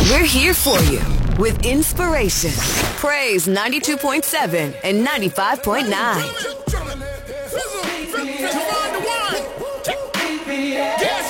We're here for you with inspiration. Praise 92.7 and 95.9.